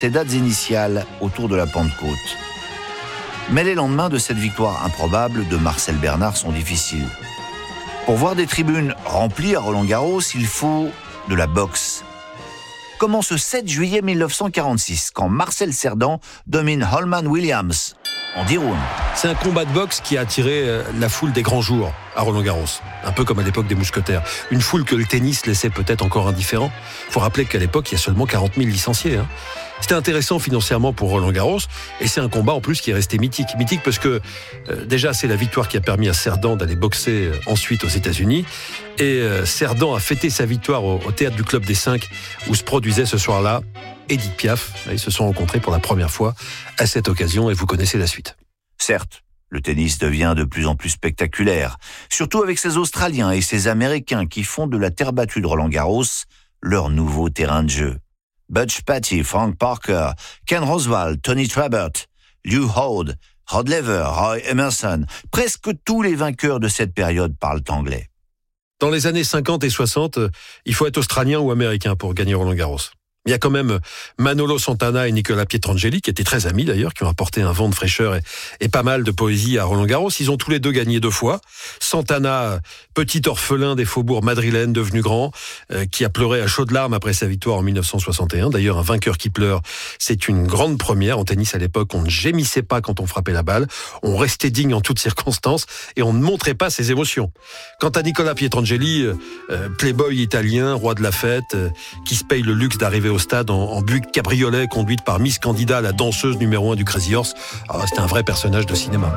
ses dates initiales autour de la Pentecôte. Mais les lendemains de cette victoire improbable de Marcel Bernard sont difficiles. Pour voir des tribunes remplies à Roland-Garros, il faut de la boxe. Comment ce 7 juillet 1946, quand Marcel Cerdan domine Holman Williams en 10 rounds. C'est un combat de boxe qui a attiré la foule des grands jours à Roland-Garros, un peu comme à l'époque des mousquetaires. Une foule que le tennis laissait peut-être encore indifférent. Il faut rappeler qu'à l'époque, il y a seulement 40 000 licenciés. C'était intéressant financièrement pour Roland-Garros, et c'est un combat en plus qui est resté mythique. Mythique parce que déjà c'est la victoire qui a permis à Cerdan d'aller boxer ensuite aux États-Unis, et Cerdan a fêté sa victoire au théâtre du Club des 5 où se produisait ce soir-là Édith Piaf. Ils se sont rencontrés pour la première fois à cette occasion, et vous connaissez la suite. Certes, le tennis devient de plus en plus spectaculaire, surtout avec ces Australiens et ces Américains qui font de la terre battue de Roland-Garros leur nouveau terrain de jeu. Butch Patty, Frank Parker, Ken Rosewall, Tony Trabert, Lew Howard, Rod Laver, Roy Emerson, presque tous les vainqueurs de cette période parlent anglais. Dans les années 50 et 60, il faut être australien ou américain pour gagner Roland-Garros. Il y a quand même Manolo Santana et Nicolas Pietrangeli, qui étaient très amis d'ailleurs, qui ont apporté un vent de fraîcheur et pas mal de poésie à Roland-Garros. Ils ont tous les deux gagné 2 fois. Santana, petit orphelin des faubourgs madrilènes devenu grand, qui a pleuré à chaudes larmes après sa victoire en 1961. D'ailleurs, un vainqueur qui pleure, c'est une grande première. En tennis à l'époque, on ne gémissait pas quand on frappait la balle. On restait digne en toutes circonstances et on ne montrait pas ses émotions. Quant à Nicolas Pietrangeli, playboy italien, roi de la fête, qui se paye le luxe d'arriver au stade en Buick cabriolet conduite par Miss Candida, la danseuse numéro 1 du Crazy Horse. C'était un vrai personnage de cinéma.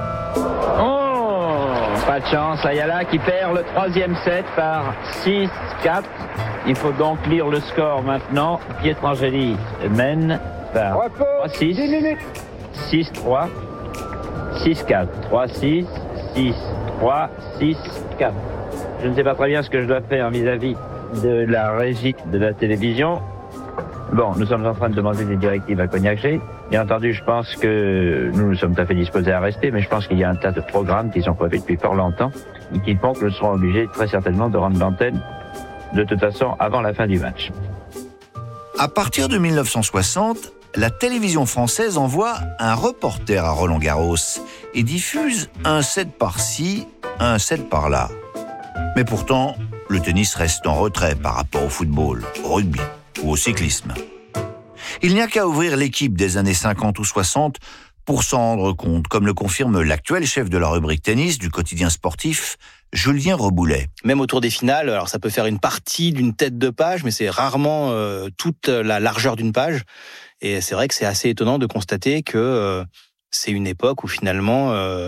Oh, pas de chance, Ayala qui perd le 3e set par 6-4. Il faut donc lire le score maintenant. Pietrangeli mène par 3-6, 6-3, 6-4, 3-6, 6-3, 6-4. Je ne sais pas très bien ce que je dois faire vis-à-vis de la régie de la télévision. Bon, nous sommes en train de demander des directives à Cognac G. Bien entendu, je pense que nous sommes tout à fait disposés à rester, mais je pense qu'il y a un tas de programmes qui sont prévus depuis fort longtemps et qui font que nous serons obligés très certainement de rendre l'antenne de toute façon avant la fin du match. À partir de 1960, la télévision française envoie un reporter à Roland-Garros et diffuse un set par-ci, un set par-là. Mais pourtant, le tennis reste en retrait par rapport au football, au rugby ou au cyclisme. Il n'y a qu'à ouvrir l'équipe des années 50 ou 60 pour s'en rendre compte, comme le confirme l'actuel chef de la rubrique tennis du quotidien sportif, Julien Reboulet. Même autour des finales, alors ça peut faire une partie d'une tête de page, mais c'est rarement toute la largeur d'une page. Et c'est vrai que c'est assez étonnant de constater que c'est une époque où finalement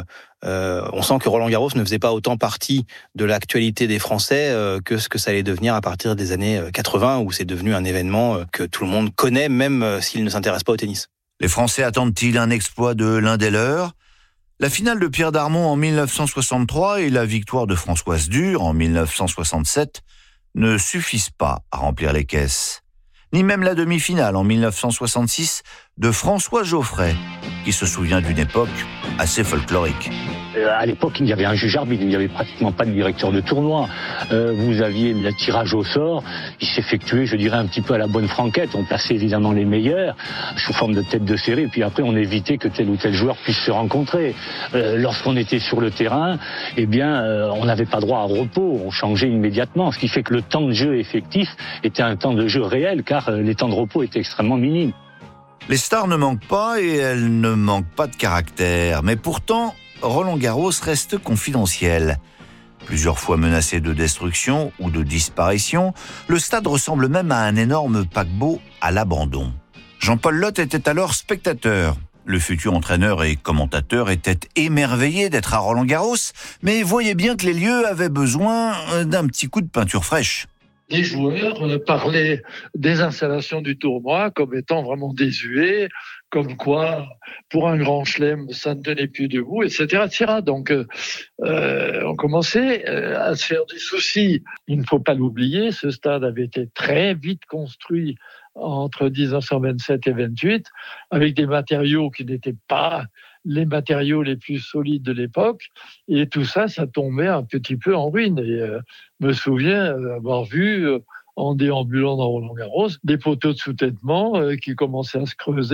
on sent que Roland-Garros ne faisait pas autant partie de l'actualité des Français que ce que ça allait devenir à partir des années 80, où c'est devenu un événement que tout le monde connaît, même s'il ne s'intéresse pas au tennis. Les Français attendent-ils un exploit de l'un des leurs ? La finale de Pierre Darmon en 1963 et la victoire de Françoise Dürr en 1967 ne suffisent pas à remplir les caisses. Ni même la demi-finale en 1966 de François Geoffrey, qui se souvient d'une époque assez folklorique. À l'époque, il y avait un juge arbitre, il n'y avait pratiquement pas de directeur de tournoi. Vous aviez le tirage au sort, il s'effectuait, je dirais, un petit peu à la bonne franquette. On plaçait évidemment les meilleurs sous forme de tête de série, puis après on évitait que tel ou tel joueur puisse se rencontrer. Lorsqu'on était sur le terrain, on n'avait pas droit à repos, on changeait immédiatement, ce qui fait que le temps de jeu effectif était un temps de jeu réel, car les temps de repos étaient extrêmement minimes. Les stars ne manquent pas et elles ne manquent pas de caractère, mais pourtant, Roland-Garros reste confidentiel. Plusieurs fois menacé de destruction ou de disparition, le stade ressemble même à un énorme paquebot à l'abandon. Jean-Paul Lotte était alors spectateur. Le futur entraîneur et commentateur était émerveillé d'être à Roland-Garros, mais voyait bien que les lieux avaient besoin d'un petit coup de peinture fraîche. Les joueurs parlaient des installations du tournoi comme étant vraiment désuets, comme quoi, pour un grand chelem, ça ne tenait plus debout, etc., etc. Donc, on commençait à se faire des soucis. Il ne faut pas l'oublier, ce stade avait été très vite construit entre 1927 et 28, avec des matériaux qui n'étaient pas les matériaux les plus solides de l'époque, et tout ça, ça tombait un petit peu en ruine. Et me souviens avoir vu, en déambulant dans Roland-Garros, des poteaux de soutènement qui commençaient à se creuser.